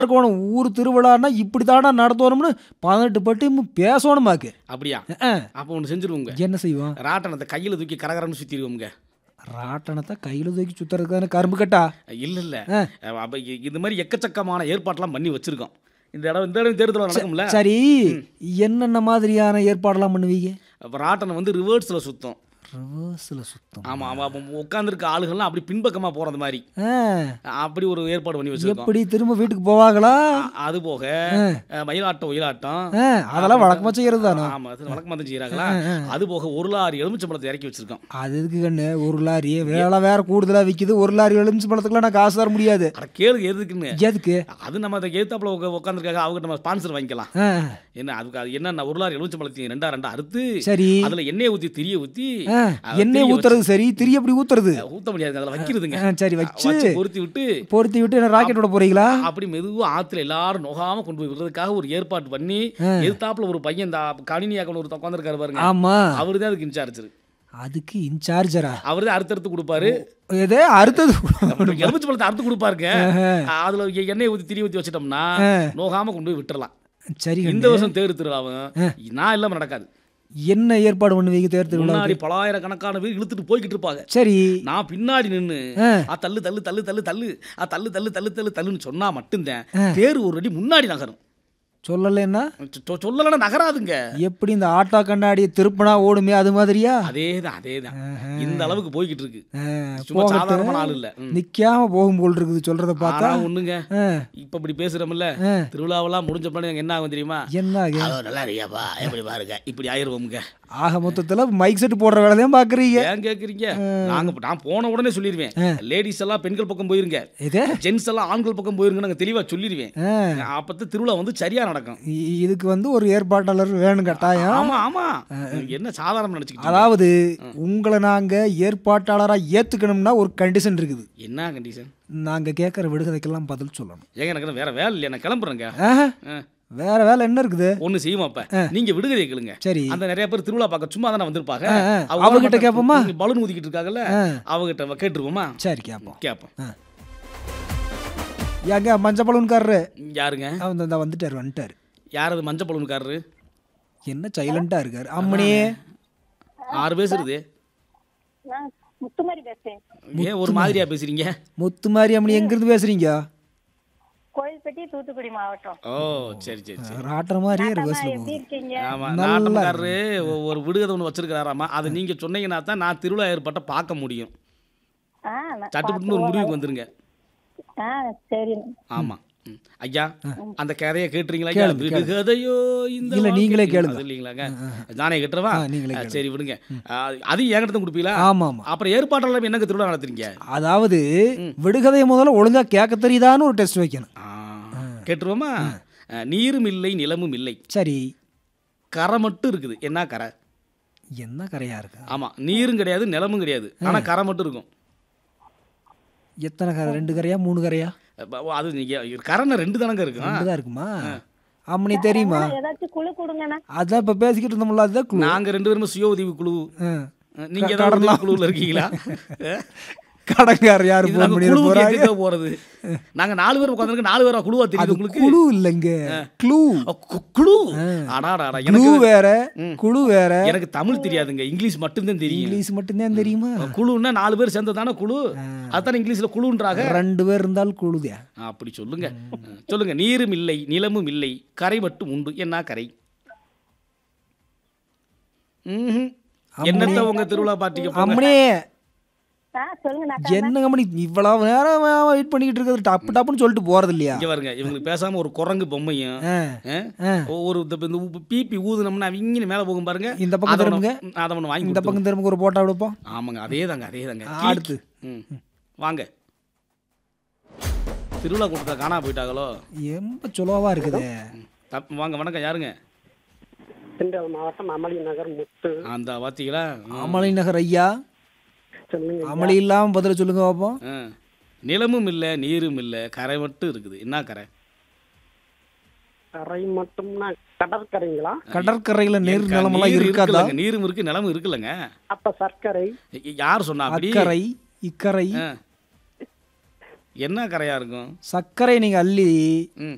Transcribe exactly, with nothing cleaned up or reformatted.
இருக்கணும். ஊர் திருவிழான்னா இப்படி தானா நடத்தணும்னு பதினெட்டு பட்டியும் பேசணுமாக்கு. அப்படியா? அப்போ ஒன்று செஞ்சுருவோங்க. என்ன செய்வோம்? ராட்டனத்தை கையில் தூக்கி கரகரன்னு சுற்றிடுவோங்க. ராட்டனத்தை கையில் தூக்கி சுற்றுறதுக்கு தானே கரும்பு கட்டா? இல்லை இல்லை, அப்போ இது மாதிரி எக்கச்சக்கமான ஏற்பாட்டெல்லாம் பண்ணி வச்சுருக்கோம். இந்த இடம் இந்த இடம் தேர்தல் நடக்கும்ல. சரி, என்னென்ன மாதிரியான ஏற்பாடெல்லாம் பண்ணுவீங்க? அப்போ ராட்டனை வந்து ரிவர்ஸில் சுத்தம். ரிவர்ஸில் சுத்தம்? ஆமாம் ஆமாம், உட்காந்துருக்க ஆளுகள்லாம் அப்படி பின்பக்கமாக போகிறது மாதிரி அப்படி ஒரு ஏற்பாடு பண்ணி வச்சுருக்கோம். எப்படி திரும்ப வீட்டுக்கு போவாங்களா? அது போக மயிலாட்டம் ஒயிலாட்டம் அதெல்லாம் வழக்கமாக செய்கிறது தானே? ஆமாம், அது வழக்கமாக தான் செய்கிறாங்களா. அது போக ஒரு லாரி எலுமிச்சம்பழத்தை இறக்கி வச்சுருக்கோம். அது எதுக்கு கண்ணு ஒரு லாரி? வேலை வேற கூடுதலாக விற்கிது. ஒரு லாரி எலுமிச்சம்பழத்துக்குலாம் நான் காசு தர முடியாது. அட கேளு, எதுக்குன்னு? எதுக்கு? அது நம்ம அதை எழுத்தாப்புல உட்காந்துருக்காங்க, அவங்க நம்ம ஸ்பான்சர் வாங்கிக்கலாம். என்ன அதுக்கு அது என்ன, ஒரு லாரி எலுமிச்சம்பழத்தையும் ரெண்டா ரெண்டா அறுத்து சரி அதில் எண்ணெயை ஊற்றி திரிய ஊற்றி எண்ணெய் ஊத்துறது. சரி, திரி எப்படி ஊத்துறது? ஊத்த முடியாது, அதில் வைக்கிறதுங்க. சரி, வச்சு பொருத்தி விட்டு பொருத்தி விட்டு என்ன ராக்கெட்டோட போறீங்களா? அப்படி மெதுவாக ஆற்றுல எல்லாரும் நோகாம கொண்டு போய் விடுறதுக்காக ஒரு ஏற்பாடு பண்ணி எதிர்த்தாப்புல ஒரு பையன் இந்த கணினியாக்க ஒரு உட்காந்துருக்காரு பாருங்க. ஆமா, அவரு தான் அதுக்கு இன்சார்ஜ். அதுக்கு இன்சார்ஜரா? அவரு தான் அறுத்து அறுத்து கொடுப்பாரு. எதே அறுத்தது எலுமிச்சை பழத்தை அறுத்து கொடுப்பாருங்க. அதுல எண்ணெய் ஊற்றி திரி ஊற்றி வச்சிட்டோம்னா நோகாம கொண்டு போய் விட்டுறலாம். சரி, இந்த வருஷம் தேர் திருவிழாவும் நான் இல்லாம நடக்காது. என்ன ஏற்பாடு பண்ணுவீங்க? தேர் திருவிழா முன்னாடி பலாயிரக்கணக்கான பேர் இழுத்துட்டு போய்கிட்டு இருப்பாங்க. சரி, நான் பின்னாடி நின்று தள்ளு தள்ளு தள்ளு தள்ளு தள்ளு தள்ளு தள்ளு தள்ளு தள்ளு தள்ளுன்னு சொன்னா மட்டும்தான் தேர் ஒரு அடி முன்னாடி நகரும். சொல்லலைன்னா சொல்லலைன்னா நகராதுங்க. எப்படி இந்த ஆட்டோ கண்ணாடியை திருப்பினா ஓடுமே அது மாதிரியா? அதேதான் அதேதான், இந்த அளவுக்கு போய்கிட்டு இருக்கு. சும்மா சாதாரணமான ஆள் இல்ல, நிக்காம போகும் போல் இருக்குது. சொல்றத பார்த்தா ஒண்ணுங்க. இப்ப இப்படி பேசுறோம்ல, திருவிழாவெல்லாம் முடிஞ்ச பின்னாடி என்ன ஆகும் தெரியுமா? என்ன? நல்லா இருக்கியாப்பா, எப்படி பாருங்க, இப்படி ஆயிருவோமுங்க. ஆக மொத்தத்துல மைக் செட் போடுற வேலையும் பாக்குறீங்க. ஏன் கேக்குறீங்க? நாங்க நான் போன உடனே சொல்லிடுவேன், லேடிஸ் எல்லாம் பெண்கள் பக்கம் போயிருங்க, ஜென்ஸ் எல்லாம் ஆண்கள் பக்கம் போயிருங்க, நாங்க தெளிவா சொல்லிடுவேன். அப்ப திருவிழா வந்து சரியா நடக்கும். இதுக்கு வந்து ஒரு ஏற்பாட்டாளர் வேணும் கட்டாயம். ஆமா ஆமா, என்ன சாதாரண நினைச்சுக்கிட்டு? அதாவது உங்களை நாங்க ஏற்பாட்டாளரா ஏத்துக்கணும்னா ஒரு கண்டிஷன் இருக்குது. என்ன கண்டிஷன்? நாங்க கேட்கற விடுகதைக்கெல்லாம் பதில் சொல்லணும். ஏங்க எனக்கு வேற வேலை இல்லை, நான் கிளம்புறேங்க. வேற வேலை என்ன இருக்குது? ஒண்ணு செய்யுமா? அப்ப நீங்க விடுகதை கேளுங்க. சரி, அந்த நிறைய பேர் திருவிழா பார்க்க சும்மா தானே வந்திருப்பாங்க, அவங்ககிட்ட கேட்போமா? பலூன் ஊதிக்கிட்டு இருக்காங்கல்ல, அவங்ககிட்ட கேட்டுருவோமா? சரி, கேட்போம் கேட்போம். ஏங்க மஞ்சள் பலூன்காரரு யாருங்க? அவன் வந்துட்டாரு வந்துட்டாரு. யார் அது மஞ்சள் பலூன்காரரு? என்ன சைலண்டா இருக்காரு? அம்மனே ஆறு பேசுறது. முத்துமாரி பேசுறேன். ஏன் ஒரு மாதிரியா பேசுறீங்க? முத்துமாரி அம்மனி எங்க இருந்து பேசுறீங்க? கோயில்பட்டி, தூத்துக்குடி மாவட்டம். ஓ சரி சரி சரி, ராட்டற மாதிரியே ரிவர்ஸ்ல போகுது. ஆமா, நாட்டம்காரரு ஒரு விடுகதை ஒன்று வச்சிருக்காராமா. அது நீங்க சொன்னீங்கன்னா தான் நான் திருவிழா ஏற்பாட்டை பார்க்க முடியும். சட்டுப்பட்டு ஒரு முடிவுக்கு வந்துருங்க. சரி. ஆமா ஐயா, அந்த கதையை கேட்டுறீங்களா? விடுகதையோ இந்த இல்ல நீங்களே கேளுங்க. இல்லீங்களாங்க, நானே கேட்டுறவா? சரி விடுங்க, அது என்கிட்ட தான் கொடுப்பீங்களா? ஆமா ஆமா. அப்புறம் ஏற்பாட்டாளர் என்னங்க திருவிழா நடத்துறீங்க? அதாவது விடுகதையை முதல்ல ஒழுங்கா கேட்க தெரியுதான்னு ஒரு டெஸ்ட் வைக்கணும். கேட்டுருவோமா? நீரும் இல்லை நிலமும் இல்லை. சரி, கரை மட்டும் இருக்குது. என்ன கரை? என்ன கரையா இருக்கு? ஆமா, நீரும் கிடையாது நிலமும் கிடையாது, ஆனா கரை மட்டும் இருக்கும். எத்தனை கரை? ரெண்டு கரையா மூணு கரையா? அது நீங்க கரைனா ரெண்டு தானங்க இருக்கு. ரெண்டு தான் இருக்குமா? அம்மனி தெரியுமா? ஏதாச்சும் குழு கொடுங்கண்ணா. அதான் இப்ப பேசிக்கிட்டு இருந்தோம்ல, அதுதான் குழு. நாங்க ரெண்டு பேரும் சுய உதவி குழு. நீங்க ஏதாவது குழுவில் இருக்கீங்களா? கடங்கார யாரு போன் பண்ணி போறாங்க போறது? நாங்க நாலு பேர் உட்கார்ந்திருக்க, நாலு பேரா குழுவா தெரியுது உங்களுக்கு? குழு இல்லங்க, க்ளூ. குழு. அடாடா, எனக்கு வேற குழு வேற. எனக்கு தமிழ் தெரியாதுங்க, இங்கிலீஷ் மட்டும் தான் தெரியும். இங்கிலீஷ் மட்டும் தான் தெரியுமா? குழுன்னா நாலு பேர் சேர்ந்ததானே குழு, அதான் இங்கிலீஷ்ல குழுன்றாங்க. ரெண்டு பேர் இருந்தால் குழுதே. அப்படி சொல்லுங்க. சொல்லுங்க. நீரும் இல்லை நிலமும் இல்லை, கரை மட்டும் உண்டு. என்ன கரை? ம், என்னத்த உங்க திருவிழா பாட்டிக்கு அம்மனே சொல்லுங்க. என்னங்க மணி இவ்வளவு நேரம் வெயிட் பண்ணிக்கிட்டு இருக்கிறது, டப்பு டப்புன்னு சொல்லிட்டு போறது இல்லையா? இங்க பாருங்க, இவங்களுக்கு பேசாம ஒரு குரங்கு பொம்மையும் ஒரு பிபி ஊதுனோம்னா அவங்க மேல போகும் பாருங்க. இந்த பக்கம் திரும்புங்க, அதை ஒன்று வாங்கி இந்த பக்கம் திரும்ப ஒரு போட்டா விடுப்போம். ஆமாங்க, அதே தாங்க அதே தாங்க. அடுத்து வாங்க. திருவிழா கூட்டத்தை காணா போயிட்டாங்களோ? எம்ப சுலோவா இருக்குது. வாங்க, வணக்கம். யாருங்க? மாவட்டம் அமளி நகர் முத்து. அந்த பாத்தீங்களா? அமளி நகர் ஐயா, அமளி இல்லாம பதில சொல்லுங்க பாப்போம். நிலமும் இல்ல நீரும் இல்ல, கரை மட்டும் இருக்குது. என்ன கரை? கரை மட்டும்னா கடற்கரைங்களா? கடற்கரையில நீர் நிலமெல்லாம் இருக்காதா? நீரும் இருக்கு நிலமும் இருக்குல்லங்க. அப்ப சர்க்கரை. யார் சொன்னா அப்படி? அக்கரை இக்கரை. என்ன கரையா இருக்கும்? சர்க்கரை நீங்க அள்ளி